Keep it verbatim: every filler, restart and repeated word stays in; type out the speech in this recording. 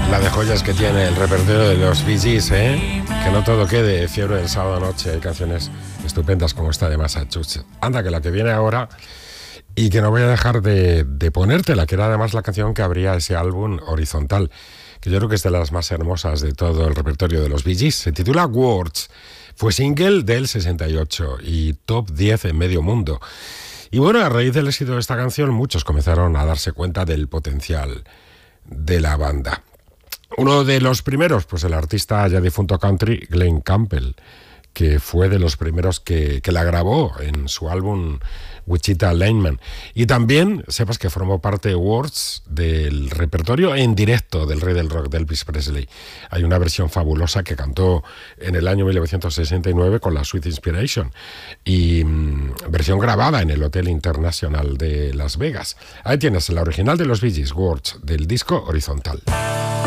La de joyas que tiene el repertorio de los Bee Gees, ¿eh? Que no todo quede fiebre del sábado noche. Hay canciones estupendas como esta de Massachusetts. Anda, que la que viene ahora, y que no voy a dejar de, de ponértela, que era además la canción que abría ese álbum Horizontal, que yo creo que es de las más hermosas de todo el repertorio de los Bee Gees. Se titula Words. Fue single del sesenta y ocho y top diez en medio mundo. Y bueno, a raíz del éxito de esta canción, muchos comenzaron a darse cuenta del potencial de la banda. Uno de los primeros, pues el artista ya difunto country, Glen Campbell, que fue de los primeros que, que la grabó en su álbum Wichita Lineman. Y también, sepas que formó parte de Words del repertorio en directo del rey del rock, de Elvis Presley. Hay una versión fabulosa que cantó en el año mil novecientos sesenta y nueve con la Sweet Inspiration, y mmm, versión grabada en el Hotel International de Las Vegas. Ahí tienes la original de los Bee Gees, Words, del disco Horizontal.